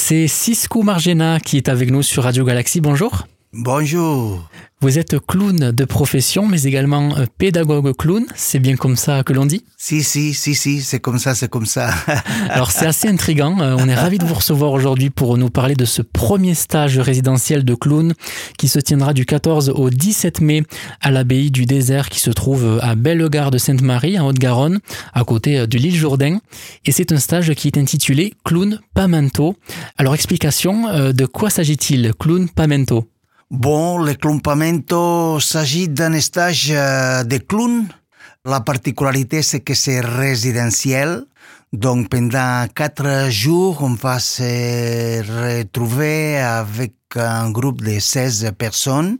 C'est Cisco Margena qui est avec nous sur Radio Galaxy. Bonjour. Bonjour. Vous êtes clown de profession, mais également pédagogue clown. C'est bien comme ça que l'on dit ? Si, c'est comme ça. Alors c'est assez intriguant. On est ravis de vous recevoir aujourd'hui pour nous parler de ce premier stage résidentiel de clown qui se tiendra du 14 au 17 mai à l'abbaye du Désert qui se trouve à Bellegarde-Sainte-Marie en Haute-Garonne, à côté de l'île Jourdain. Et c'est un stage qui est intitulé Clown Pamento. Alors explication, de quoi s'agit-il, Clown Pamento ? Bon, le clown pamento s'agit d'un stage de clown. La particularité, c'est que c'est résidentiel. Donc, pendant 4 jours, on va se retrouver avec un groupe de 16 personnes.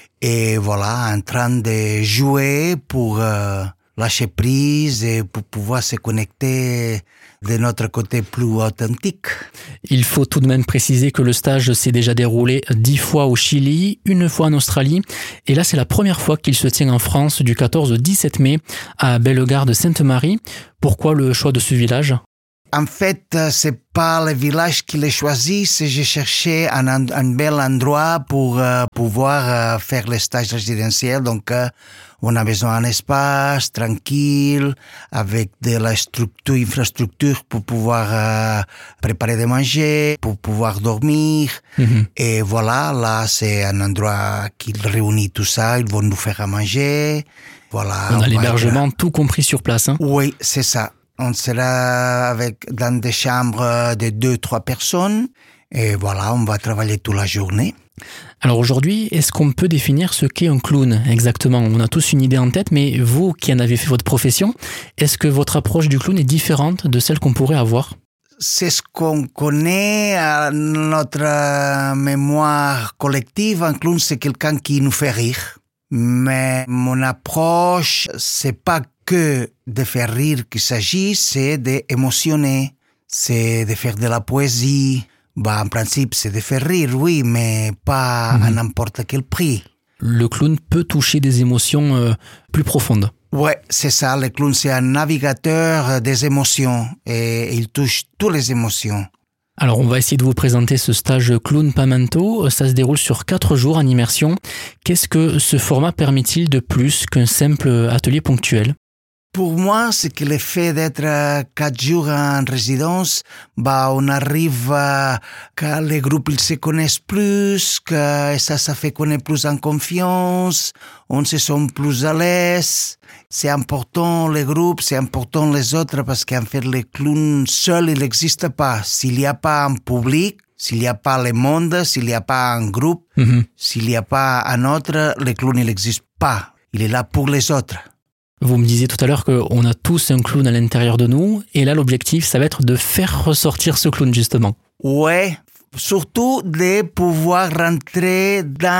Et voilà, en train de jouer pour lâcher prise et pour pouvoir se connecter de notre côté plus authentique. Il faut tout de même préciser que le stage s'est déjà déroulé 10 fois au Chili, 1 fois en Australie, et là c'est la première fois qu'il se tient en France du 14 au 17 mai à Bellegarde-Sainte-Marie. Pourquoi le choix de ce village ? En fait, c'est pas le village qui l'a choisi, c'est que j'ai cherché un bel endroit pour pouvoir faire le stage résidentiel. Donc, on a besoin d'un espace tranquille, avec de la infrastructure pour pouvoir préparer de manger, pour pouvoir dormir. Mm-hmm. Et voilà, là, c'est un endroit qui réunit tout ça. Ils vont nous faire à manger. Voilà. On a l'hébergement tout compris sur place, hein ? Oui, c'est ça. On sera dans des chambres de 2-3 personnes et voilà, on va travailler toute la journée. Alors aujourd'hui, est-ce qu'on peut définir ce qu'est un clown exactement ? On a tous une idée en tête, mais vous qui en avez fait votre profession, est-ce que votre approche du clown est différente de celle qu'on pourrait avoir ? C'est ce qu'on connaît à notre mémoire collective. Un clown, c'est quelqu'un qui nous fait rire. Mais mon approche, c'est pas que de faire rire qu'il s'agit, c'est d'émotionner, c'est de faire de la poésie. En principe, c'est de faire rire, oui, mais pas à n'importe quel prix. Le clown peut toucher des émotions plus profondes. Ouais, c'est ça. Le clown, c'est un navigateur des émotions et il touche toutes les émotions. Alors, on va essayer de vous présenter ce stage Clown Pamento. Ça se déroule sur 4 jours en immersion. Qu'est-ce que ce format permet-il de plus qu'un simple atelier ponctuel ? Pour moi, c'est que le fait d'être 4 jours en résidence, on arrive que les groupes ils se connaissent plus, que ça fait qu'on est plus en confiance, on se sent plus à l'aise. C'est important les groupes, c'est important les autres parce qu'en fait, le clown seul, il n'existe pas. S'il n'y a pas un public, s'il n'y a pas le monde, s'il n'y a pas un groupe, s'il n'y a pas un autre, le clown, il n'existe pas. Il est là pour les autres. Vous me disiez tout à l'heure qu'on a tous un clown à l'intérieur de nous, et là l'objectif, ça va être de faire ressortir ce clown justement. Ouais, surtout de pouvoir rentrer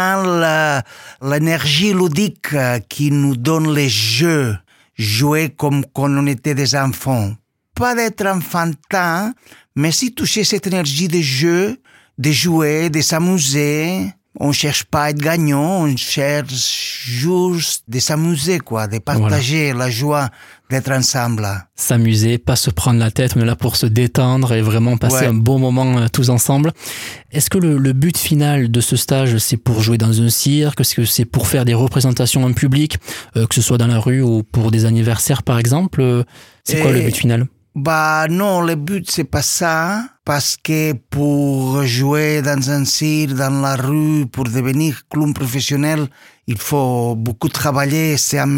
dans l'énergie ludique qui nous donne les jeux, jouer comme quand on était des enfants. Pas d'être enfantin, mais si toucher cette énergie de jeu, de jouer, de s'amuser. On cherche pas à être gagnant, on cherche juste de s'amuser, de partager la joie d'être ensemble. S'amuser, pas se prendre la tête, on est là pour se détendre et vraiment passer un bon moment tous ensemble. Est-ce que le but final de ce stage, c'est pour jouer dans un cirque ? Est-ce que c'est pour faire des représentations en public, que ce soit dans la rue ou pour des anniversaires par exemple ? C'est quoi le but final ? Non, le but c'est pas ça, parce que pour jouer dans un cirque, dans la rue, pour devenir clown professionnel, il faut beaucoup travailler, c'est un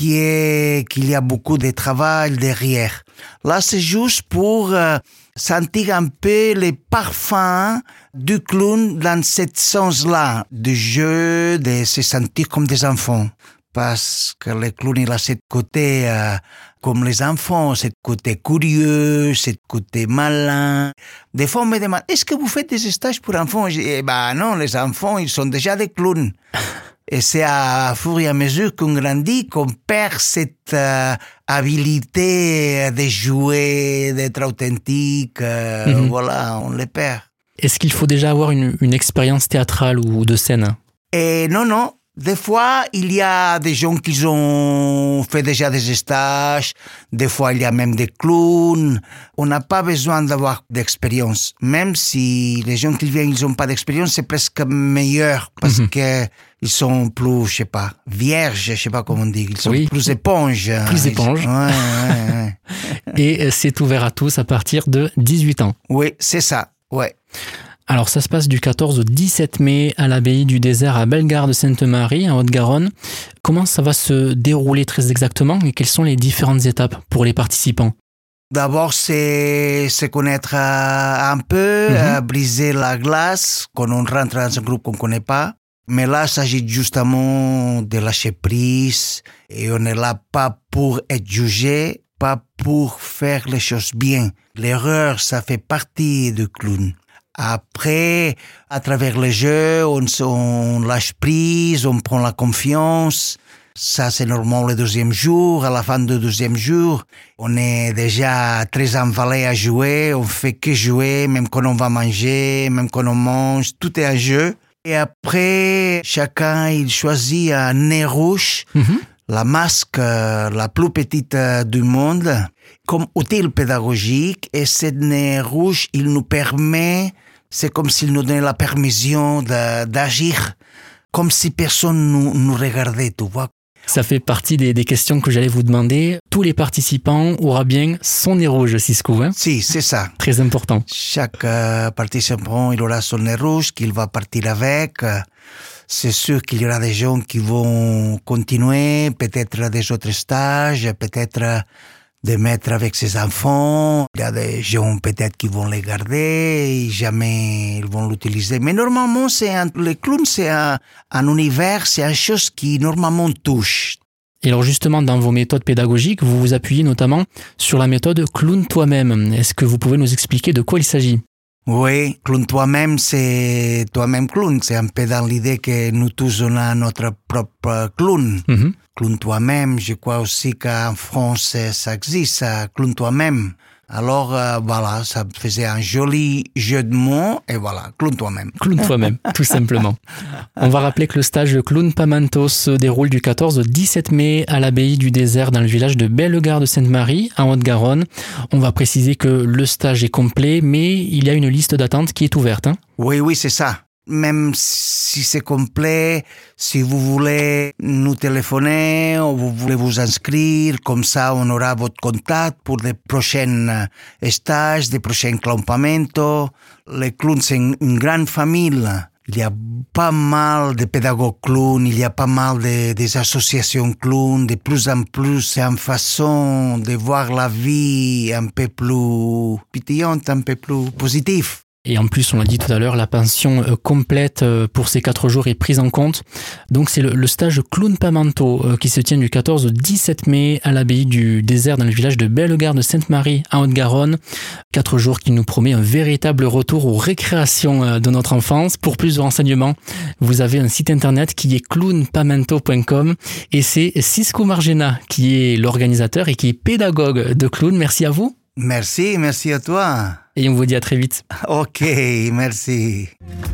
métier qu'il y a beaucoup de travail derrière. Là, c'est juste pour sentir un peu les parfums du clown dans ce sens-là, du jeu, de se sentir comme des enfants. Parce que le clown, il a ce côté comme les enfants, ce côté curieux, ce côté malin. Des fois, on me demande, est-ce que vous faites des stages pour enfants ? Je dis, non, les enfants, ils sont déjà des clowns. Et c'est à fur et à mesure qu'on grandit qu'on perd cette habilité de jouer, d'être authentique. Voilà, on le perd. Est-ce qu'il faut déjà avoir une expérience théâtrale ou de scène ? Et non. Des fois, il y a des gens qui ont fait déjà des stages. Des fois, il y a même des clowns. On n'a pas besoin d'avoir d'expérience. Même si les gens qui viennent, ils n'ont pas d'expérience, c'est presque meilleur parce que ils sont plus, je sais pas, vierges, je sais pas comment on dit. Ils sont plus éponges. Plus éponges. Ouais. Et c'est ouvert à tous à partir de 18 ans. Oui, c'est ça. Ouais. Alors ça se passe du 14 au 17 mai à l'abbaye du Désert à Bellegarde-Sainte-Marie en Haute-Garonne. Comment ça va se dérouler très exactement et quelles sont les différentes étapes pour les participants? D'abord, c'est se connaître un peu, briser la glace quand on rentre dans un groupe qu'on ne connaît pas. Mais là, il s'agit justement de lâcher prise et on n'est là pas pour être jugé, pas pour faire les choses bien. L'erreur, ça fait partie du clown. Après, à travers le jeu, on lâche prise, on prend la confiance. Ça, c'est normalement le deuxième jour. À la fin du deuxième jour, on est déjà très emballé à jouer. On fait que jouer, même quand on va manger, même quand on mange. Tout est un jeu. Et après, chacun, il choisit un nez rouge, la masque la plus petite du monde, comme outil pédagogique. Et ce nez rouge, il nous permet, c'est comme s'il nous donnait la permission d'agir, comme si personne nous regardait, tu vois. Ça fait partie des questions que j'allais vous demander. Tous les participants auront bien son nez rouge, Cisco, hein? Si, c'est ça. Très important. Chaque participant, il aura son nez rouge qu'il va partir avec. C'est sûr qu'il y aura des gens qui vont continuer, peut-être des autres stages, peut-être de mettre avec ses enfants. Il y a des gens peut-être qui vont les garder et jamais ils vont l'utiliser. Mais normalement, le clown, c'est un univers, c'est une chose qui normalement touche. Et alors justement, dans vos méthodes pédagogiques, vous vous appuyez notamment sur la méthode clown toi-même. Est-ce que vous pouvez nous expliquer de quoi il s'agit? Oui, clown toi-même, c'est toi-même clown. C'est un peu dans l'idée que nous tous, on a notre propre clown. Clown toi-même, je crois aussi qu'en France, ça existe, clown toi-même. Alors, voilà, ça faisait un joli jeu de mots, et voilà, clown toi-même. Clown toi-même, tout simplement. On va rappeler que le stage Clown Pamanto se déroule du 14 au 17 mai à l'abbaye du Désert dans le village de Bellegarde-Sainte-Marie, en Haute-Garonne. On va préciser que le stage est complet, mais il y a une liste d'attente qui est ouverte. Hein. Oui, c'est ça. Même si c'est complet, si vous voulez nous téléphoner ou vous voulez vous inscrire, comme ça on aura votre contact pour les prochains stages, des prochains campamentos. Les clowns, c'est une grande famille. Il y a pas mal de pédagogues clowns, il y a pas mal des associations clowns. De plus en plus, c'est une façon de voir la vie un peu plus pétillante, un peu plus positive. Et en plus, on l'a dit tout à l'heure, la pension complète pour ces 4 jours est prise en compte. Donc c'est le stage Clown Pamanto qui se tient du 14 au 17 mai à l'abbaye du Désert dans le village de Bellegarde-Sainte-Marie en Haute-Garonne. 4 jours qui nous promet un véritable retour aux récréations de notre enfance. Pour plus de renseignements, vous avez un site internet qui est clownpamanto.com et c'est Cisco Margena qui est l'organisateur et qui est pédagogue de clown. Merci à vous. Merci à toi. Et on vous dit à très vite. Ok, merci.